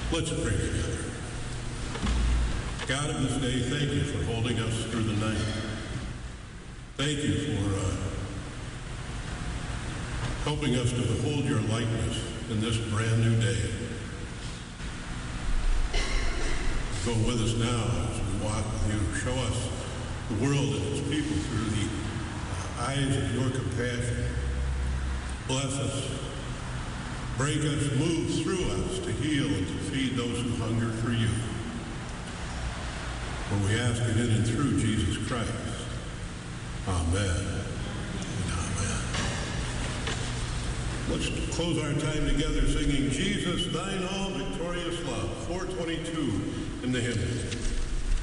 Let's pray together. God, of this day, thank you for holding us through the night. Thank you for helping us to behold your likeness in this brand new day. Go with us now as we walk with you. Show us the world and its people through the eyes of your compassion. Bless us. Break us, move through us to heal and to feed those who hunger for you. For we ask it in and through Jesus Christ. Amen and amen. Let's close our time together singing Jesus, Thine All Victorious Love, 422 in the hymn.